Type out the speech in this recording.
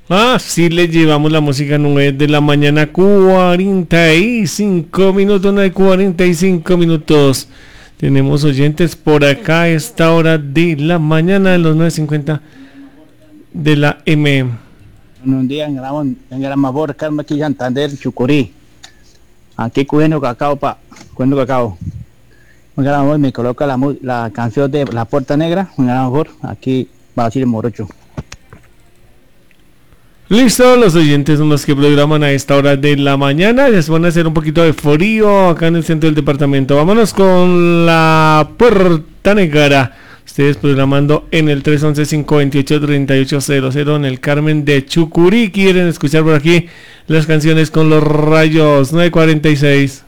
Sí, le llevamos la música 9 de la mañana, 45 minutos, 9:45 minutos. Tenemos oyentes por acá a esta hora de la mañana, de los 9:50 de la M. Un día en Gran Mabor, Carmen, aquí Santander, Chucurí. Aquí cogiendo cacao, cogiendo cacao. En Gran Mabor me coloca la canción de La Puerta Negra, en Gran Mabor, aquí va a decir el morocho. Listo, los oyentes son los que programan a esta hora de la mañana. Les van a hacer un poquito de frío acá en el centro del departamento. Vámonos con La Puerta Negra. Ustedes programando en el 311-528-3800 en el Carmen de Chucurí. Quieren escuchar por aquí las canciones con los rayos. 9:46.